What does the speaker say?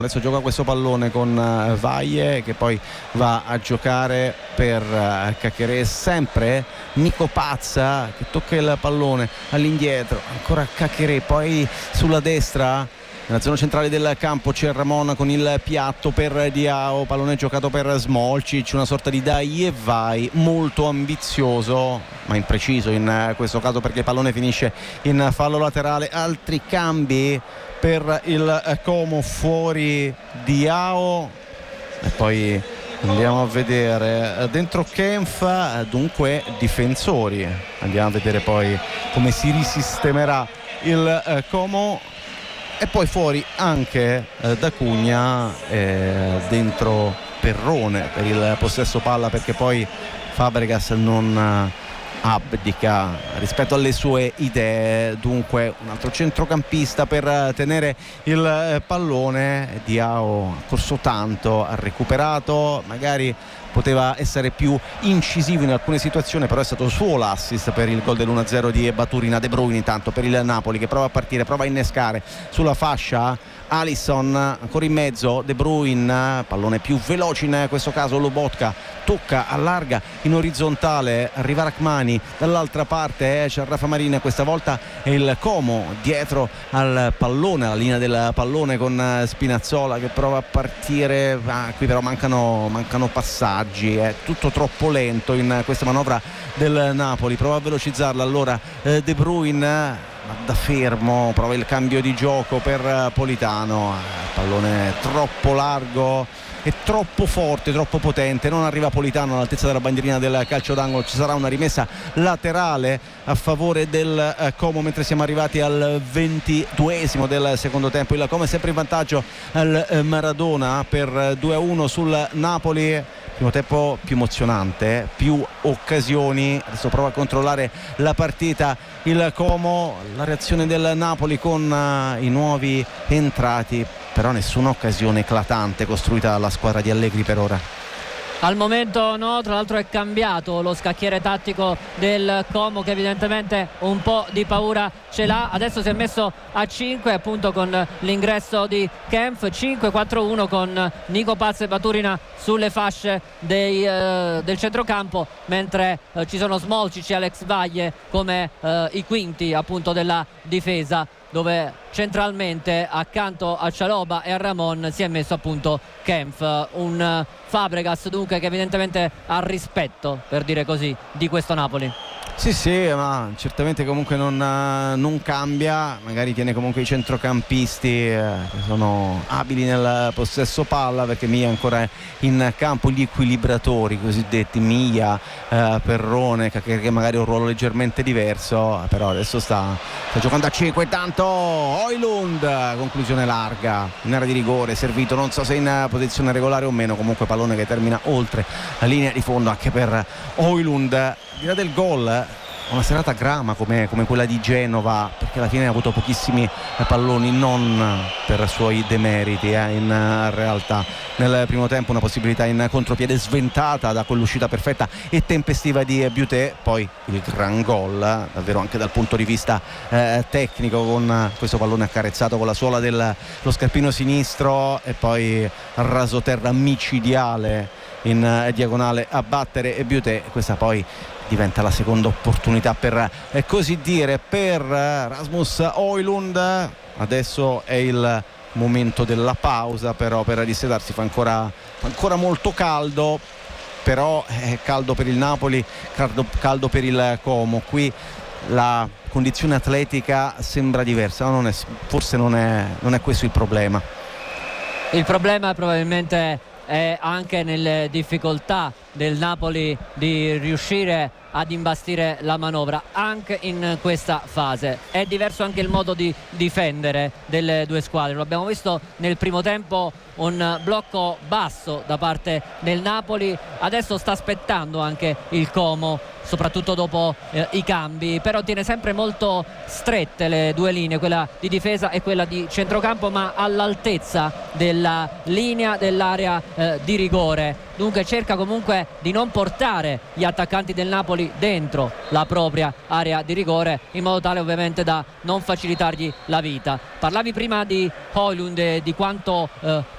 Adesso gioca questo pallone con Valle, che poi va a giocare per Caqueré, sempre Nico Pazza che tocca il pallone all'indietro, ancora Caqueré, poi sulla destra nella zona centrale del campo c'è Ramon con il piatto per Diao, pallone giocato per Smolcic, una sorta di dai e vai molto ambizioso ma impreciso in questo caso, perché il pallone finisce in fallo laterale. Altri cambi per il Como, fuori Diao e poi andiamo a vedere dentro Kempf, dunque difensori, andiamo a vedere poi come si risistemerà il Como. E poi fuori anche D'Acugna, dentro Perrone per il possesso palla, perché poi Fabregas non abdica rispetto alle sue idee. Dunque un altro centrocampista per tenere il pallone. Diao ha corso tanto, ha recuperato, magari poteva essere più incisivo in alcune situazioni, però è stato suo l'assist per il gol dell'1-0 di Baturina. De Bruyne intanto per il Napoli che prova a partire, prova a innescare sulla fascia Alisson, ancora in mezzo De Bruyne, pallone più veloce in questo caso Lobotka, tocca, allarga in orizzontale, arriva Rachmani, dall'altra parte c'è Rafa Marin, questa volta è il Como dietro al pallone, alla linea del pallone con Spinazzola che prova a partire, qui però mancano passaggi, è tutto troppo lento in questa manovra del Napoli, prova a velocizzarla allora De Bruyne, ma da fermo, prova il cambio di gioco per Politano, pallone troppo largo e troppo forte, troppo potente, non arriva Politano all'altezza della bandierina del calcio d'angolo. Ci sarà una rimessa laterale a favore del Como mentre siamo arrivati al 22esimo del secondo tempo. Il Como è sempre in vantaggio al Maradona per 2-1 sul Napoli. Primo tempo più emozionante, più occasioni, adesso prova a controllare la partita il Como, la reazione del Napoli con i nuovi entrati, però nessuna occasione eclatante costruita dalla squadra di Allegri per ora. Al momento no, tra l'altro è cambiato lo scacchiere tattico del Como, che evidentemente un po' di paura ce l'ha. Adesso si è messo a 5 appunto con l'ingresso di Kempf, 5-4-1 con Nico Paz e Baturina sulle fasce del centrocampo, mentre ci sono Smolcic e Alex Valle come i quinti appunto della difesa, dove centralmente accanto a Cialoba e a Ramon si è messo appunto Kempf, un Fabregas dunque che evidentemente ha rispetto, per dire così, di questo Napoli. Sì, ma certamente comunque non cambia, magari tiene comunque i centrocampisti che sono abili nel possesso palla, perché Mia è ancora in campo, gli equilibratori cosiddetti, Mia, Perrone, che magari ha un ruolo leggermente diverso, però adesso sta giocando a 5, tanto Højlund, conclusione larga in area di rigore, servito, non so se in posizione regolare o meno, comunque pallone che termina oltre la linea di fondo anche per Højlund. Al di là del gol, una serata grama come quella di Genova, perché alla fine ha avuto pochissimi palloni, non per suoi demeriti, in realtà nel primo tempo una possibilità in contropiede sventata da quell'uscita perfetta e tempestiva di Buté, poi il gran gol davvero anche dal punto di vista tecnico, con questo pallone accarezzato con la suola dello scarpino sinistro e poi rasoterra micidiale in diagonale a battere e Buté. Questa poi diventa la seconda opportunità per così dire per Rasmus Højlund. Adesso è il momento della pausa, però per rissedarsi, fa ancora molto caldo, però è caldo per il Napoli, caldo per il Como. Qui la condizione atletica sembra diversa, no? Forse non è questo il problema. Il problema probabilmente è anche nelle difficoltà del Napoli di riuscire ad imbastire la manovra anche in questa fase. È diverso anche il modo di difendere delle due squadre, lo abbiamo visto nel primo tempo, un blocco basso da parte del Napoli, adesso sta aspettando anche il Como, soprattutto dopo i cambi, però tiene sempre molto strette le due linee, quella di difesa e quella di centrocampo, ma all'altezza della linea dell'area di rigore. Dunque cerca comunque di non portare gli attaccanti del Napoli dentro la propria area di rigore, in modo tale ovviamente da non facilitargli la vita. Parlavi prima di Højlund e di quanto